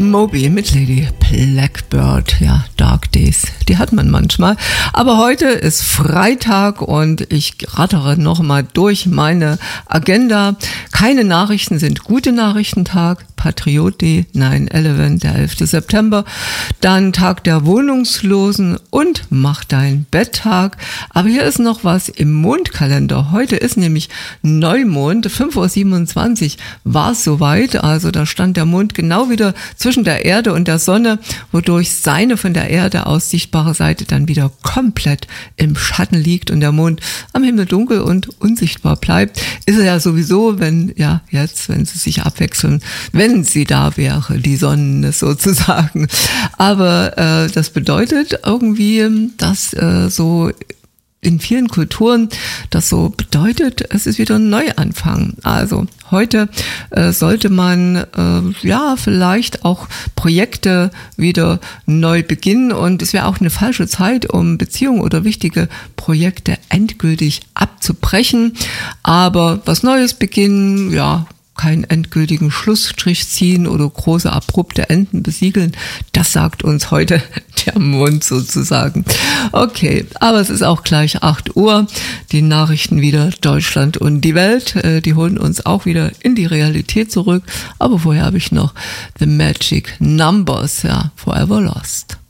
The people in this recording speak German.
Moby mit Lady Blackbird. Ja, Dark Days, die hat man manchmal. Aber heute ist Freitag und ich rattere nochmal durch meine Agenda. Keine Nachrichten sind gute Nachrichtentag. Patriot Day, 9/11, der 11. September. Dann Tag der Wohnungslosen und Mach dein Betttag. Aber hier ist noch was im Mondkalender. Heute ist nämlich Neumond, 5:27 Uhr war es soweit. Also da stand der Mond genau wieder zwischen der Erde und der Sonne, wodurch seine von der Erde aus sichtbare Seite dann wieder komplett im Schatten liegt und der Mond am Himmel dunkel und unsichtbar bleibt. Ist er ja sowieso, wenn sie sich abwechseln, wenn sie da wäre, die Sonne sozusagen. Aber das bedeutet irgendwie, dass so in vielen Kulturen das so bedeutet, es ist wieder ein Neuanfang. Also heute sollte man vielleicht auch Projekte wieder neu beginnen und es wäre auch eine falsche Zeit, um Beziehungen oder wichtige Projekte endgültig abzubrechen. Aber was Neues beginnen, keinen endgültigen Schlussstrich ziehen oder große abrupte Enden besiegeln. Das sagt uns heute der Mond sozusagen. Okay, aber es ist auch gleich 8 Uhr. Die Nachrichten wieder Deutschland und die Welt. Die holen uns auch wieder in die Realität zurück. Aber vorher habe ich noch The Magic Numbers, Forever Lost.